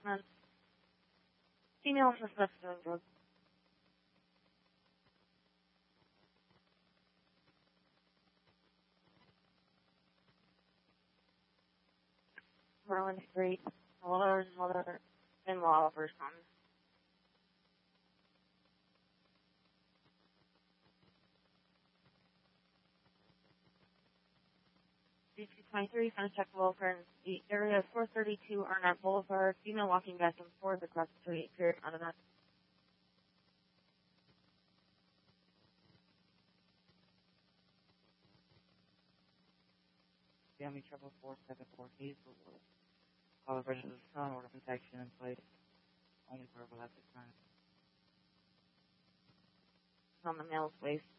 assessment. Female suspects doing drugs. Merlin Street, mother-in-law of her son. DC-23, Suncheck Wilford, the area of 432 Arnett Boulevard, female walking back and forth across the street, appeared on an Family Trouble 474 Hazelwood. All the versions of the son, order of protection in place. Only verbal at the time. On the male's waist.